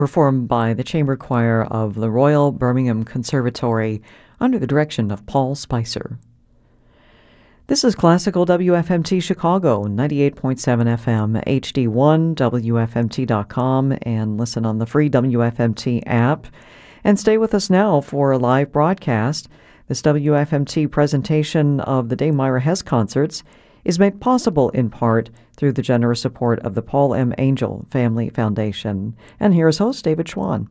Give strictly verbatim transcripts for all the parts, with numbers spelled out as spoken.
performed by the chamber choir of the Royal Birmingham Conservatory under the direction of Paul Spicer. This is Classical W F M T Chicago, ninety-eight point seven F M, H D one, W F M T dot com, and listen on the free W F M T app. And stay with us now for a live broadcast. This W F M T presentation of the Dame Myra Hess concerts is made possible in part through the generous support of the Paul M. Angel Family Foundation. And here's host David Schwann.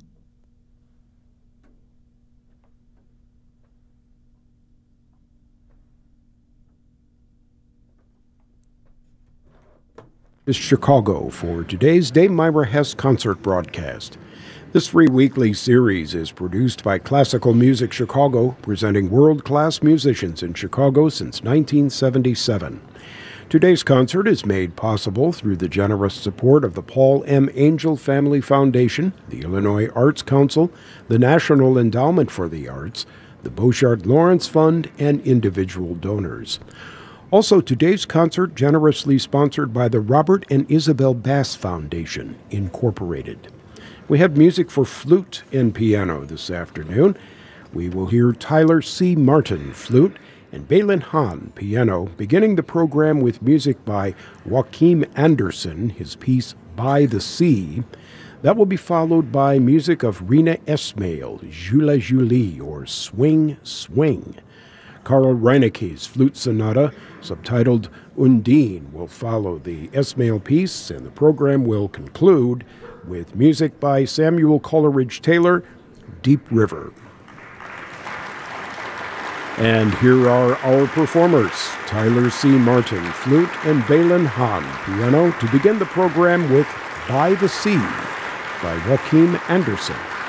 Is Chicago for today's Dame Myra Hess concert broadcast. This free weekly series is produced by Classical Music Chicago, presenting world-class musicians in Chicago since nineteen seventy-seven. Today's concert is made possible through the generous support of the Paul M. Angel Family Foundation, the Illinois Arts Council, the National Endowment for the Arts, the Beauchard Lawrence Fund, and individual donors. Also, today's concert generously sponsored by the Robert and Isabel Bass Foundation, Incorporated. We have music for flute and piano this afternoon. We will hear Tyler C. Martin, flute, and Balin Hahn, piano, beginning the program with music by Joachim Anderson, his piece By the Sea. That will be followed by music of Rena Esmail, Jula Julie, or Swing Swing. Carl Reineke's flute sonata, subtitled Undine, will follow the Esmail piece, and the program will conclude with music by Samuel Coleridge Taylor, Deep River. And here are our performers, Tyler C. Martin, flute, and Balin Hahn, piano, to begin the program with By the Sea by Joachim Anderson.